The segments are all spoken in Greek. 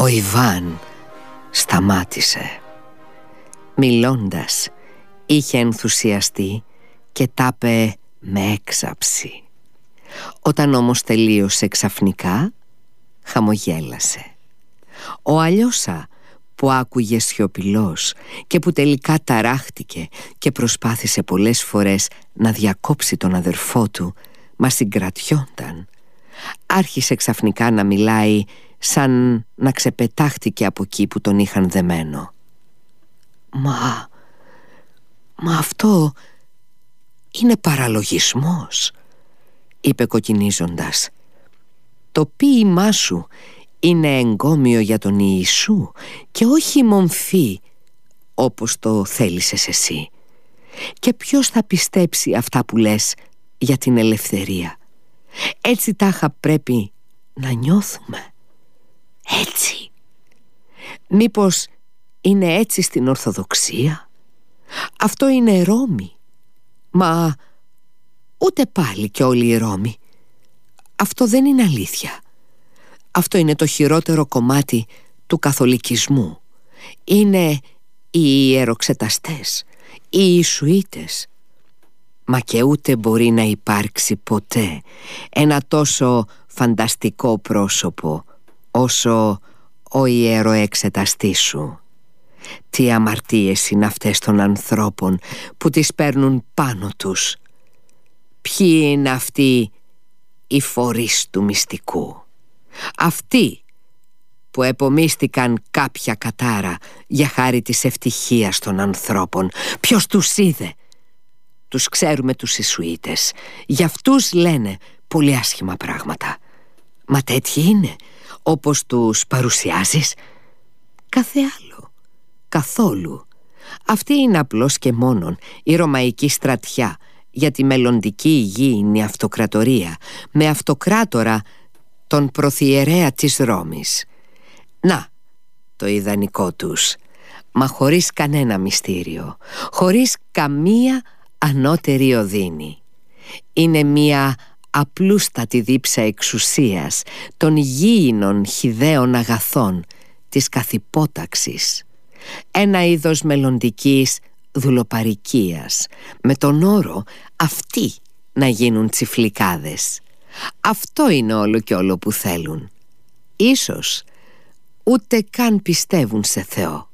Ο Ιβάν σταμάτησε. Μιλώντας, είχε ενθουσιαστεί και τα είπε με έξαψη. Όταν όμως τελείωσε ξαφνικά, χαμογέλασε. Ο Αλιώσα, που άκουγε σιωπηλός και που τελικά ταράχτηκε και προσπάθησε πολλές φορές να διακόψει τον αδερφό του, μα συγκρατιόνταν, άρχισε ξαφνικά να μιλάει σαν να ξεπετάχτηκε από εκεί που τον είχαν δεμένο. Μα αυτό είναι παραλογισμός», είπε κοκκινίζοντας. «Το ποίημά σου είναι εγκόμιο για τον Ιησού και όχι μομφή όπως το θέλησες εσύ. Και ποιος θα πιστέψει αυτά που λες για την ελευθερία? Έτσι τάχα πρέπει να νιώθουμε? Έτσι? Μήπως είναι έτσι στην Ορθοδοξία? Αυτό είναι Ρώμη. Μα ούτε πάλι και όλοι οι Ρώμοι. Αυτό δεν είναι αλήθεια. Αυτό είναι το χειρότερο κομμάτι του καθολικισμού. Είναι οι ιεροξεταστές, οι Ιησουίτες. Μα και ούτε μπορεί να υπάρξει ποτέ ένα τόσο φανταστικό πρόσωπο όσο ο ιεροεξεταστής σου. Τι αμαρτίες είναι αυτές των ανθρώπων που τις παίρνουν πάνω τους. Ποιοι είναι αυτοί οι φορείς του μυστικού? Αυτοί που επομίστηκαν κάποια κατάρα για χάρη της ευτυχίας των ανθρώπων. Ποιος τους είδε? Τους ξέρουμε τους Ιησουίτες. Για αυτούς λένε πολύ άσχημα πράγματα. Μα τέτοιοι είναι όπως τους παρουσιάζεις? Κάθε άλλο. Καθόλου. Αυτή είναι απλώς και μόνον η ρωμαϊκή στρατιά για τη μελλοντική υγιεινή αυτοκρατορία, με αυτοκράτορα τον πρωθιερέα της Ρώμης. Να, το ιδανικό τους. Μα χωρίς κανένα μυστήριο, χωρίς καμία ανώτερη οδύνη. Είναι μία απλούστατη δίψα εξουσίας των γήινων χυδαίων αγαθών της καθυπόταξης. Ένα είδος μελλοντικής δουλοπαρικίας, με τον όρο αυτοί να γίνουν τσιφλικάδες. Αυτό είναι όλο και όλο που θέλουν. Ίσως ούτε καν πιστεύουν σε Θεό.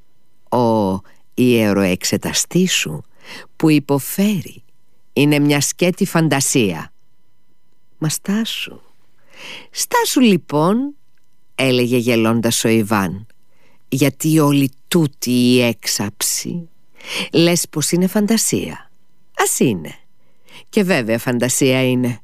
Ο ιεροεξεταστής σου που υποφέρει είναι μια σκέτη φαντασία. Μα στάσου. Στάσου λοιπόν, έλεγε γελώντας ο Ιβάν. Γιατί όλη τούτη η έξαψη? Λες πως είναι φαντασία. Ας είναι. Και βέβαια φαντασία είναι.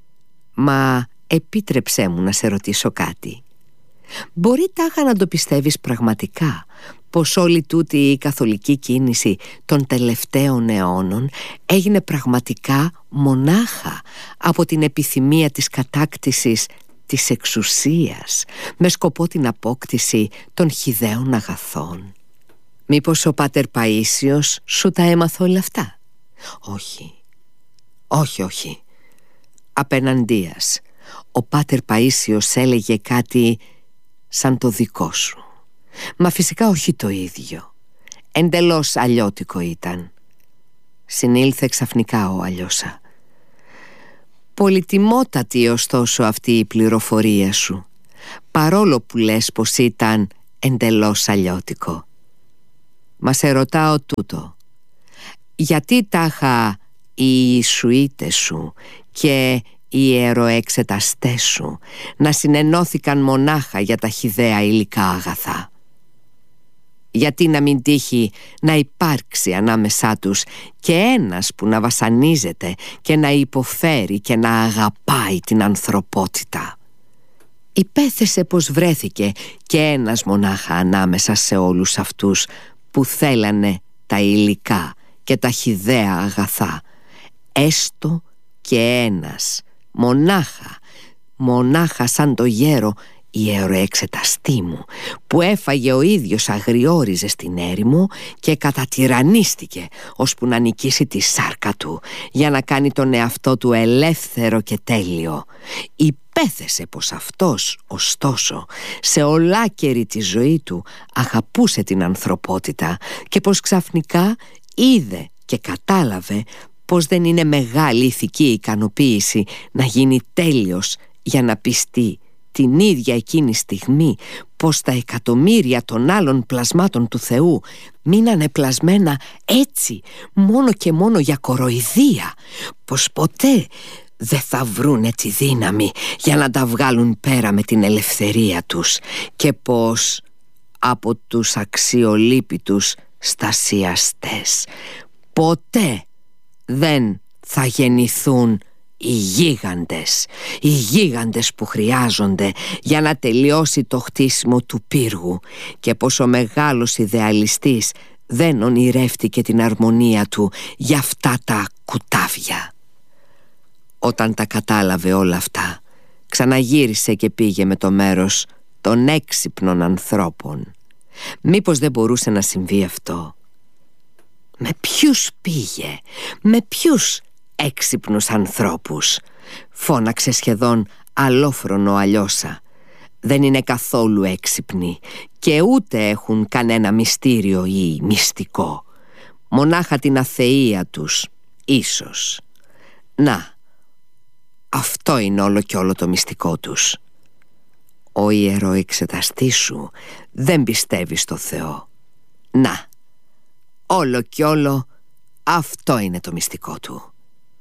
Μα επίτρεψέ μου να σε ρωτήσω κάτι. Μπορεί τάχα να το πιστεύεις πραγματικά πως όλη τούτη η καθολική κίνηση των τελευταίων αιώνων έγινε πραγματικά μονάχα από την επιθυμία της κατάκτησης της εξουσίας με σκοπό την απόκτηση των χυδαίων αγαθών? Μήπως ο Πάτερ Παΐσιος σου τα έμαθε όλα αυτά? Όχι. Όχι. Απέναντίας, ο Πάτερ Παΐσιος έλεγε κάτι σαν το δικό σου. Μα φυσικά όχι το ίδιο. Εντελώς αλλιώτικο ήταν. Συνήλθε ξαφνικά ο Αλιώσα. Πολυτιμότατη ωστόσο αυτή η πληροφορία σου, παρόλο που λες πως ήταν εντελώς αλλιώτικο. Μα σε ρωτάω τούτο. Γιατί τάχα οι Ιησουίτες σου και οι ιεροεξεταστές σου να συνενώθηκαν μονάχα για τα χυδαία υλικά αγαθά? Γιατί να μην τύχει να υπάρξει ανάμεσά τους και ένας που να βασανίζεται και να υποφέρει και να αγαπάει την ανθρωπότητα? Υπέθεσε πως βρέθηκε και ένας μονάχα ανάμεσα σε όλους αυτούς που θέλανε τα υλικά και τα χυδαία αγαθά. Έστω και ένας, μονάχα σαν το γέρο ιεροεξεταστή μου, που έφαγε ο ίδιος αγριόριζε στην έρημο και κατατυραννίστηκε ώσπου να νικήσει τη σάρκα του για να κάνει τον εαυτό του ελεύθερο και τέλειο. Υπέθεσε πως αυτός, ωστόσο, σε ολάκερη τη ζωή του αγαπούσε την ανθρωπότητα και πως ξαφνικά είδε και κατάλαβε πως δεν είναι μεγάλη ηθική ικανοποίηση να γίνει τέλειος για να πιστεί την ίδια εκείνη στιγμή πως τα εκατομμύρια των άλλων πλασμάτων του Θεού μείνανε πλασμένα έτσι μόνο και μόνο για κοροϊδία, πως ποτέ δεν θα βρούνε τη δύναμη για να τα βγάλουν πέρα με την ελευθερία τους και πως από τους αξιολύπητους στασιαστές ποτέ δεν θα γεννηθούν οι γίγαντες που χρειάζονται για να τελειώσει το χτίσιμο του πύργου και πως ο μεγάλος ιδεαλιστής δεν ονειρεύτηκε την αρμονία του για αυτά τα κουτάβια. Όταν τα κατάλαβε όλα αυτά, ξαναγύρισε και πήγε με το μέρος των έξυπνων ανθρώπων. Μήπως δεν μπορούσε να συμβεί αυτό? Με ποιους πήγε, με ποιους έξυπνους ανθρώπους? Φώναξε σχεδόν αλόφρονο Αλιώσα. Δεν είναι καθόλου έξυπνοι και ούτε έχουν κανένα μυστήριο ή μυστικό. Μονάχα την αθεία τους, ίσως. Να, αυτό είναι όλο και όλο το μυστικό τους. Ο ιεροεξεταστής σου δεν πιστεύει στο Θεό. Να, όλο και όλο αυτό είναι το μυστικό του.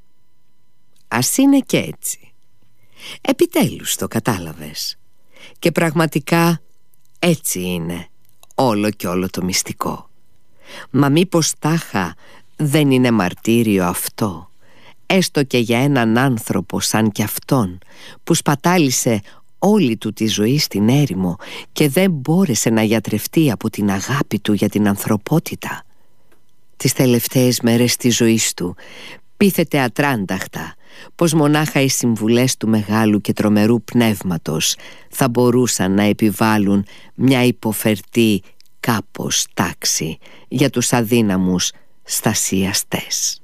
Ας είναι και έτσι. Επιτέλους το κατάλαβες. Και πραγματικά έτσι είναι όλο και όλο το μυστικό. Μα μήπως τάχα δεν είναι μαρτύριο αυτό, έστω και για έναν άνθρωπο σαν κι αυτόν, που σπατάλησε όλη του τη ζωή στην έρημο και δεν μπόρεσε να γιατρευτεί από την αγάπη του για την ανθρωπότητα? Τις τελευταίες μέρες της ζωής του πείθεται ατράνταχτα πως μονάχα οι συμβουλές του μεγάλου και τρομερού πνεύματος θα μπορούσαν να επιβάλλουν μια υποφερτή κάπως τάξη για τους αδύναμους στασιαστές.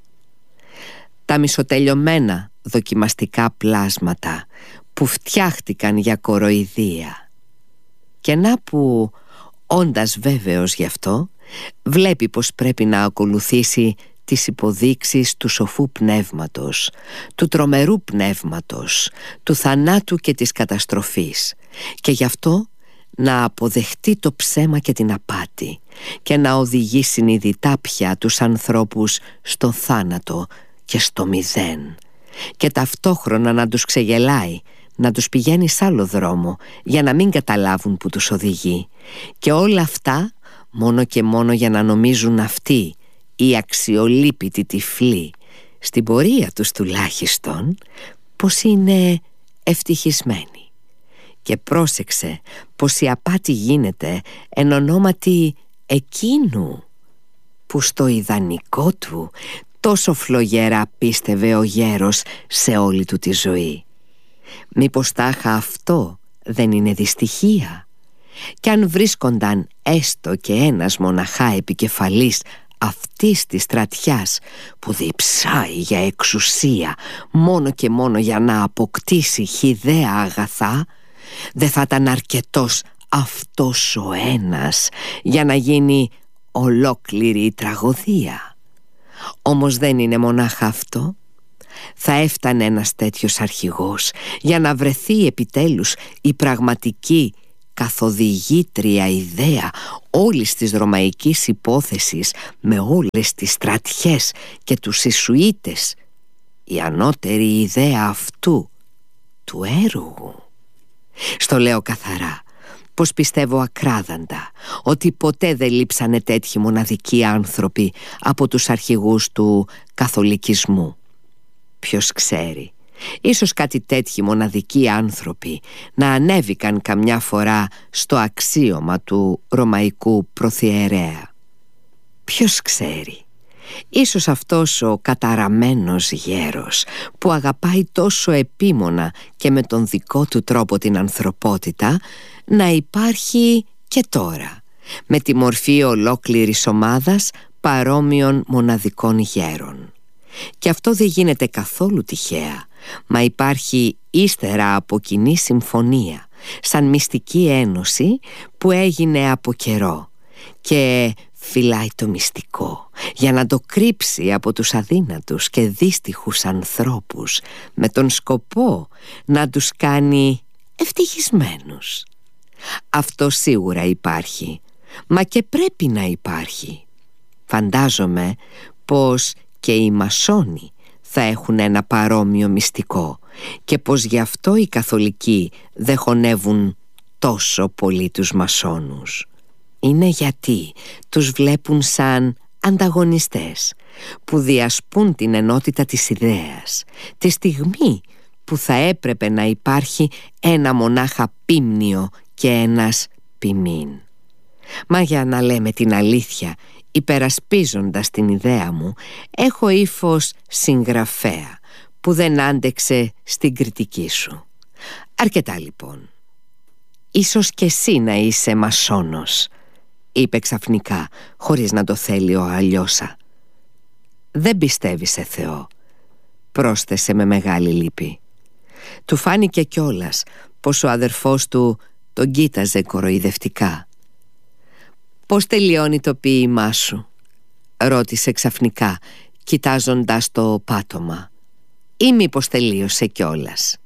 Τα μισοτελειωμένα δοκιμαστικά πλάσματα που φτιάχτηκαν για κοροϊδία. Και να που, όντας βέβαιος γι' αυτό, βλέπει πως πρέπει να ακολουθήσει τις υποδείξεις του σοφού πνεύματος, του τρομερού πνεύματος, του θανάτου και της καταστροφής, και γι' αυτό να αποδεχτεί το ψέμα και την απάτη και να οδηγεί συνειδητά πια τους ανθρώπους στο θάνατο και στο μηδέν, και ταυτόχρονα να τους ξεγελάει, να τους πηγαίνει σ' άλλο δρόμο για να μην καταλάβουν που τους οδηγεί, και όλα αυτά μόνο και μόνο για να νομίζουν αυτοί, οι αξιολύπητοι τυφλοί, στην πορεία τους τουλάχιστον, πως είναι ευτυχισμένοι. Και πρόσεξε πως η απάτη γίνεται εν ονόματι εκείνου που στο ιδανικό του τόσο φλογερά πίστευε ο γέρος σε όλη του τη ζωή. Μήπως τάχα αυτό δεν είναι δυστυχία? Κι αν βρίσκονταν έστω και ένας μοναχά επικεφαλής αυτής της στρατιάς που διψάει για εξουσία μόνο και μόνο για να αποκτήσει χυδαία αγαθά, δεν θα ήταν αρκετός αυτός ο ένας για να γίνει ολόκληρη η τραγωδία? Όμως δεν είναι μονάχα αυτό. Θα έφτανε ένας τέτοιος αρχηγός για να βρεθεί επιτέλους η πραγματική καθοδηγήτρια ιδέα όλης της ρωμαϊκής υπόθεσης, με όλες τις στρατιές και τους Ιησουίτες, η ανώτερη ιδέα αυτού του έργου. Στο λέω καθαρά, πως πιστεύω ακράδαντα ότι ποτέ δεν λείψανε τέτοιοι μοναδικοί άνθρωποι από τους αρχηγούς του καθολικισμού. Ποιος ξέρει, ίσως κάτι τέτοιοι μοναδικοί άνθρωποι να ανέβηκαν καμιά φορά στο αξίωμα του ρωμαϊκού πρωθιερέα. Ποιος ξέρει, Ίσως αυτός ο καταραμένος γέρος που αγαπάει τόσο επίμονα και με τον δικό του τρόπο την ανθρωπότητα να υπάρχει και τώρα, με τη μορφή ολόκληρης ομάδας παρόμοιων μοναδικών γέρων. Και αυτό δεν γίνεται καθόλου τυχαία, μα υπάρχει ύστερα από κοινή συμφωνία, σαν μυστική ένωση που έγινε από καιρό και φυλάει το μυστικό για να το κρύψει από τους αδύνατους και δύστιχους ανθρώπους, με τον σκοπό να τους κάνει ευτυχισμένους. Αυτό σίγουρα υπάρχει, μα και πρέπει να υπάρχει. Φαντάζομαι πως και οι μασόνοι θα έχουν ένα παρόμοιο μυστικό και πως γι' αυτό οι καθολικοί δεν χωνεύουν τόσο πολύ τους μασόνους. Είναι γιατί τους βλέπουν σαν ανταγωνιστές που διασπούν την ενότητα της ιδέας τη στιγμή που θα έπρεπε να υπάρχει ένα μονάχα πίμνιο και ένας ποιμήν. Μα για να λέμε την αλήθεια, υπερασπίζοντας την ιδέα μου, έχω ύφος συγγραφέα που δεν άντεξε στην κριτική σου. Αρκετά λοιπόν. Ίσως και εσύ να είσαι μασόνος, είπε ξαφνικά, χωρίς να το θέλει ο Αλιώσα. Δεν πιστεύει σε Θεό, πρόσθεσε με μεγάλη λύπη. Του φάνηκε κιόλας πως ο αδερφός του τον κοίταζε κοροϊδευτικά. «Πώς τελειώνει το ποίημά σου?» ρώτησε ξαφνικά, κοιτάζοντας το πάτωμα. «Ή μήπως τελείωσε κιόλας?»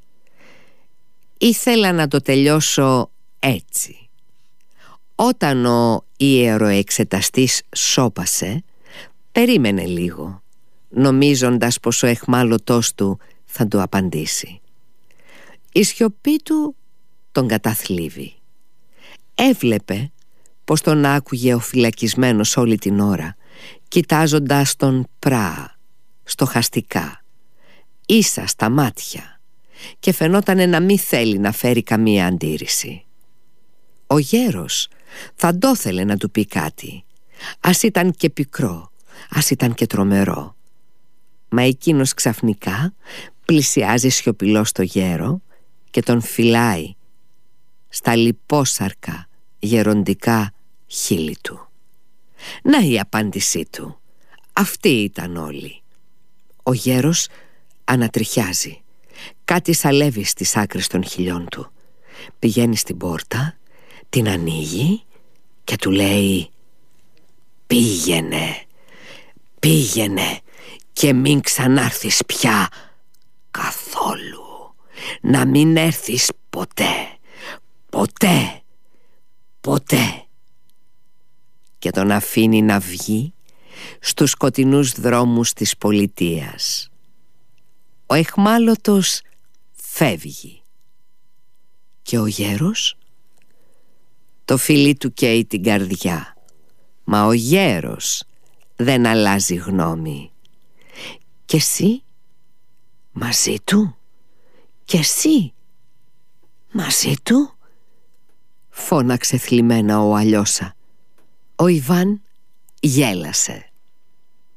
«Ήθελα να το τελειώσω έτσι. Όταν ο ιεροεξεταστής σώπασε, περίμενε λίγο, νομίζοντας πως ο αιχμάλωτός του θα του απαντήσει. Η σιωπή του τον καταθλίβει. Έβλεπε πως τον άκουγε ο φυλακισμένος όλη την ώρα, κοιτάζοντας τον πρά, στοχαστικά, ίσα στα μάτια, και φαινότανε να μη θέλει να φέρει καμία αντίρρηση. Ο γέρος θα ντόθελε να του πει κάτι, ας ήταν και πικρό, ας ήταν και τρομερό. Μα εκείνος ξαφνικά πλησιάζει σιωπηλός στο γέρο και τον φυλάει στα λιπόσαρκα γεροντικά χείλη του. Να η απάντησή του. Αυτή ήταν όλη. Ο γέρος ανατριχιάζει. Κάτι σαλεύει στις άκρες των χειλιών του. Πηγαίνει στην πόρτα, την ανοίγει και του λέει: «Πήγαινε, πήγαινε και μην ξανάρθεις πια καθόλου. Να μην έρθεις ποτέ, ποτέ, ποτέ». Και τον αφήνει να βγει στους σκοτεινούς δρόμους της πολιτείας. Ο αιχμάλωτος φεύγει και ο γέρος, το φιλί του καίει την καρδιά, μα ο γέρος δεν αλλάζει γνώμη. «Και εσύ μαζί του, και εσύ μαζί του», φώναξε θλιμμένα ο Αλιώσα. Ο Ιβάν γέλασε.